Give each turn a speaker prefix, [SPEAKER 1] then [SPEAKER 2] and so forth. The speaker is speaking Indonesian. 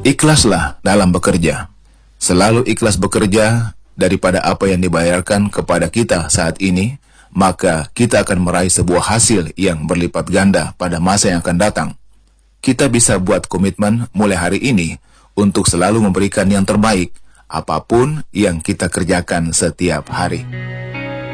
[SPEAKER 1] Ikhlaslah dalam bekerja. Selalu ikhlas bekerja daripada apa yang dibayarkan kepada kita saat ini, maka kita akan meraih sebuah hasil yang berlipat ganda pada masa yang akan datang. Kita bisa buat komitmen mulai hari ini untuk selalu memberikan yang terbaik, apapun yang kita kerjakan setiap hari.